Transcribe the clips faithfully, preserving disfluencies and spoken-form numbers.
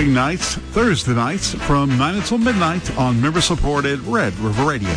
Weeknights, Thursday nights from nine until midnight on member-supported Red River Radio.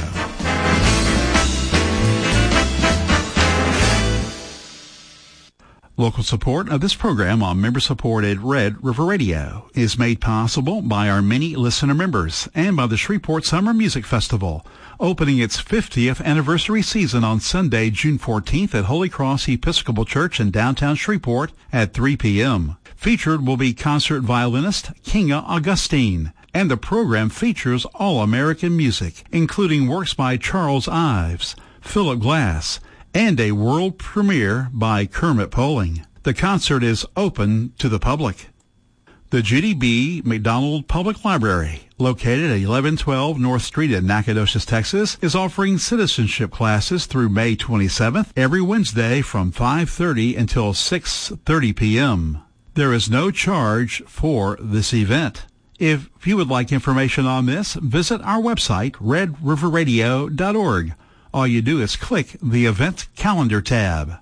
Local support of this program on member-supported Red River Radio is made possible by our many listener members and by the Shreveport Summer Music Festival, opening its fiftieth anniversary season on Sunday, June fourteenth at Holy Cross Episcopal Church in downtown Shreveport at three p.m. Featured will be concert violinist Kinga Augustine, and the program features all-American music, including works by Charles Ives, Philip Glass, and a world premiere by Kermit Poling. The concert is open to the public. The Judy B. McDonald Public Library, located at eleven twelve North Street in Nacogdoches, Texas, is offering citizenship classes through May twenty-seventh every Wednesday from five thirty until six thirty p.m. There is no charge for this event. If you would like information on this, visit our website, red river radio dot org. All you do is click the Event Calendar tab.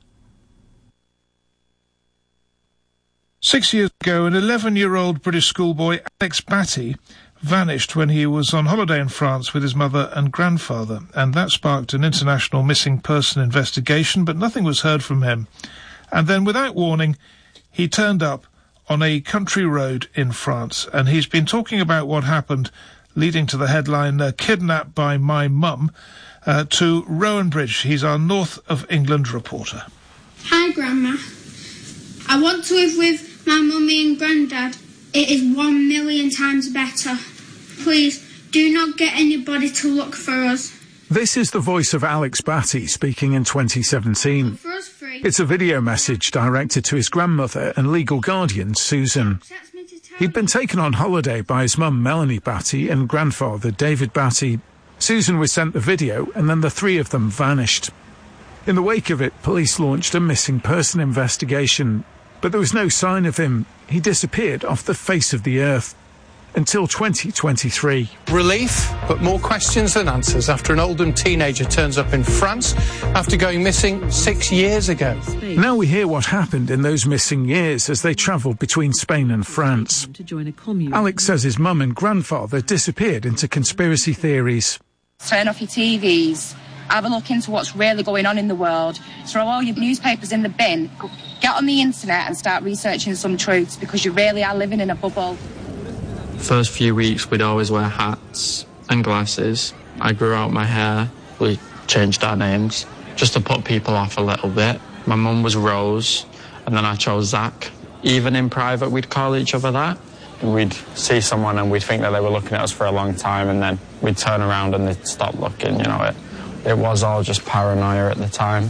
Six years ago, an eleven-year-old British schoolboy, Alex Batty, vanished when he was on holiday in France with his mother and grandfather, and that sparked an international missing person investigation, but nothing was heard from him. And then, without warning, he turned up on a country road in France, and he's been talking about what happened, leading to the headline, uh, Kidnapped by My Mum, uh, to Rowan Bridge. He's our North of England reporter. Hi, Grandma. I want to live with my mummy and granddad. It is one million times better. Please, do not get anybody to look for us. This is the voice of Alex Batty speaking in twenty seventeen. It's a video message directed to his grandmother and legal guardian, Susan. He'd been taken on holiday by his mum, Melanie Batty, and grandfather, David Batty. Susan was sent the video, and then the three of them vanished. In the wake of it, police launched a missing person investigation, but there was no sign of him. He disappeared off the face of the earth. Until twenty twenty-three. Relief, but more questions than answers after an Oldham teenager turns up in France after going missing six years ago. Now we hear what happened in those missing years as they travelled between Spain and France. Alex says his mum and grandfather disappeared into conspiracy theories. Turn off your T Vs, have a look into what's really going on in the world, throw all your newspapers in the bin, get on the internet and start researching some truths, because you really are living in a bubble. First few weeks we'd always wear hats and glasses. I grew out my hair. We changed our names just to put people off a little bit. My mum was Rose, and then I chose Zach. Even in private we'd call each other that. We'd see someone and we'd think that they were looking at us for a long time, and then we'd turn around and they'd stop looking, you know. It, it was all just paranoia at the time.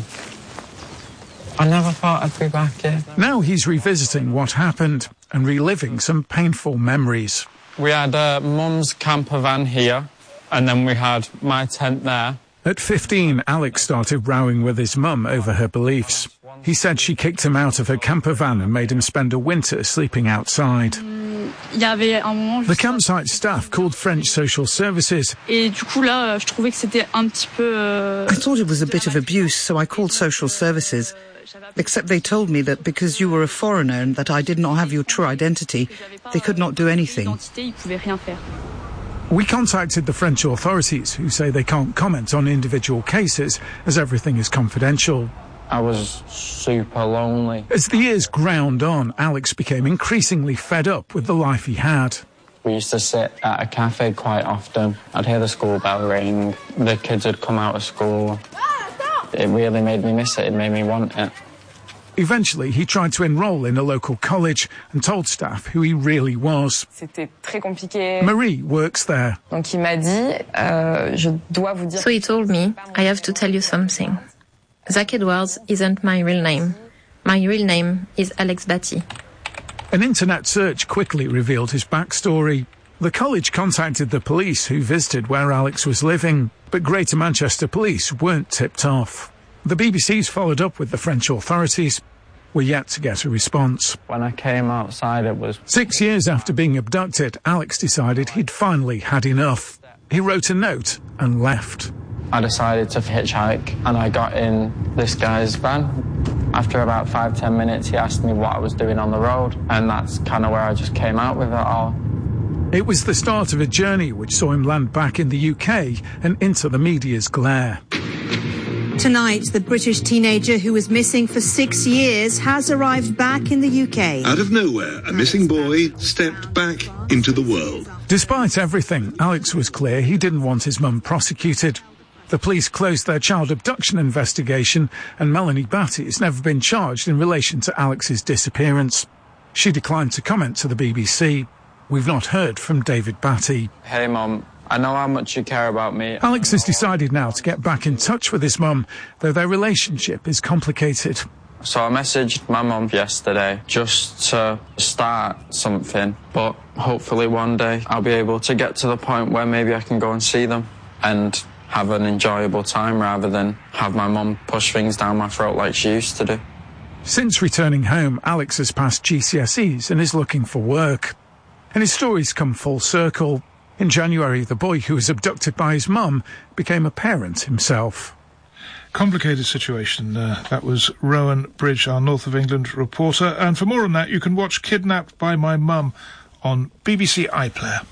I never thought I'd be back here. Now he's revisiting what happened and reliving some painful memories. We had uh, Mum's camper van here, and then we had my tent there. At fifteen, Alex started rowing with his mum over her beliefs. He said she kicked him out of her camper van and made him spend a winter sleeping outside. The campsite staff called French social services. I thought it was a bit of abuse, so I called social services. Except they told me that because you were a foreigner and that I did not have your true identity, they could not do anything. We contacted the French authorities, who say they can't comment on individual cases as everything is confidential. I was super lonely. As the years ground on, Alex became increasingly fed up with the life he had. We used to sit at a cafe quite often. I'd hear the school bell ring. The kids had come out of school. It really made me miss it. It made me want it. Eventually, he tried to enroll in a local college and told staff who he really was. Marie works there. So he told me, I have to tell you something. Zach Edwards isn't my real name. My real name is Alex Batty. An internet search quickly revealed his backstory. The college contacted the police, who visited where Alex was living, but Greater Manchester Police weren't tipped off. The B B C's followed up with the French authorities. We're yet to get a response. When I came outside, it was... Six years after being abducted, Alex decided he'd finally had enough. He wrote a note and left. I decided to hitchhike, and I got in this guy's van. After about five, ten minutes, he asked me what I was doing on the road, and that's kind of where I just came out with it all. It was the start of a journey which saw him land back in the U K and into the media's glare. Tonight, the British teenager who was missing for six years has arrived back in the U K. Out of nowhere, a missing boy stepped back into the world. Despite everything, Alex was clear he didn't want his mum prosecuted. The police closed their child abduction investigation, and Melanie Batty has never been charged in relation to Alex's disappearance. She declined to comment to the B B C. We've not heard from David Batty. Hey, Mum. I know how much you care about me. Alex has decided now to get back in touch with his mum, though their relationship is complicated. So I messaged my mum yesterday just to start something, but hopefully one day I'll be able to get to the point where maybe I can go and see them and have an enjoyable time rather than have my mum push things down my throat like she used to do. Since returning home, Alex has passed G C S Es and is looking for work. And his story's come full circle. In January, the boy who was abducted by his mum became a parent himself. Complicated situation. Uh, that was Rowan Bridge, our North of England reporter. And for more on that, you can watch Kidnapped by My Mum on B B C iPlayer.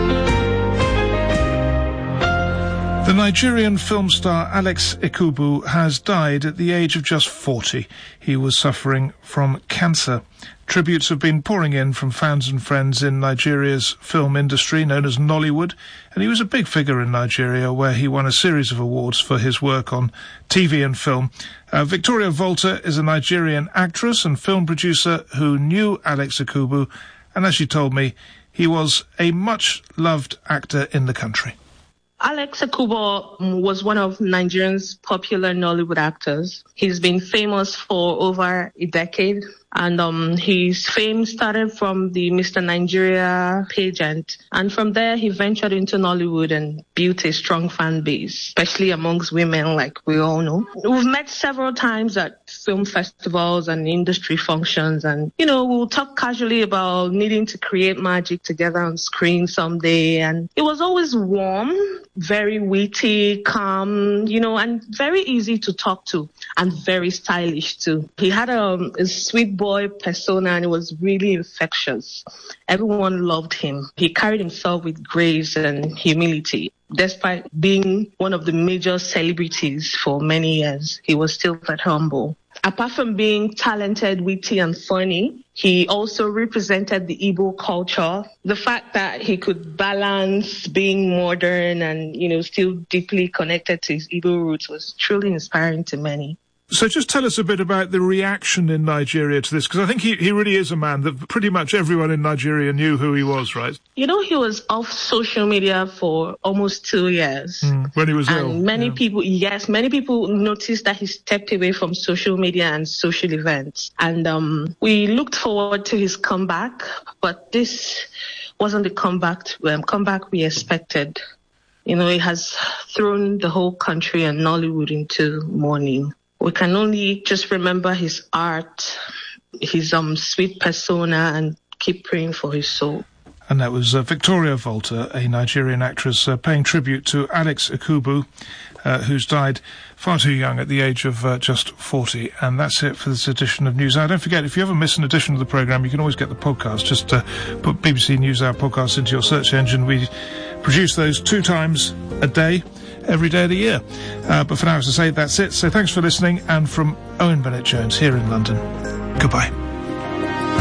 The Nigerian film star Alex Ekubu has died at the age of just forty. He was suffering from cancer. Tributes have been pouring in from fans and friends in Nigeria's film industry, known as Nollywood, and he was a big figure in Nigeria, where he won a series of awards for his work on T V and film. Uh, Victoria Volta is a Nigerian actress and film producer who knew Alex Ekubu, and as she told me, he was a much-loved actor in the country. Alex Ekubu was one of Nigeria's popular Nollywood actors. He's been famous for over a decade, and um, his fame started from the Mister Nigeria pageant. And from there, he ventured into Nollywood and built a strong fan base, especially amongst women, like we all know. We've met several times at film festivals and industry functions, and, you know, we'll talk casually about needing to create magic together on screen someday. And it was always warm, very witty, calm, you know, and very easy to talk to, and very stylish too. He had a, a sweet boy persona, and it was really infectious. Everyone loved him. He carried himself with grace and humility. Despite being one of the major celebrities for many years, he was still that humble. Apart from being talented, witty, and funny, he also represented the Igbo culture. The fact that he could balance being modern and, you know, still deeply connected to his Igbo roots was truly inspiring to many. So just tell us a bit about the reaction in Nigeria to this, because I think he, he really is a man that pretty much everyone in Nigeria knew who he was, right? You know, he was off social media for almost two years. Mm, when he was and ill. And many yeah. people, yes, many people noticed that he stepped away from social media and social events. And um, we looked forward to his comeback, but this wasn't the comeback, um, comeback we expected. You know, it has thrown the whole country and Nollywood into mourning. We can only just remember his art, his um sweet persona, and keep praying for his soul. And that was uh, Victoria Volta, a Nigerian actress, uh, paying tribute to Alex Ekubu, uh, who's died far too young at the age of uh, just forty. And that's it for this edition of NewsHour. Don't forget, if you ever miss an edition of the programme, you can always get the podcast. Just uh, put B B C NewsHour podcast into your search engine. We produce those two times a day, every day of the year. Uh, but for now, as I say, that's it. So thanks for listening. And from Owen Bennett-Jones here in London, goodbye.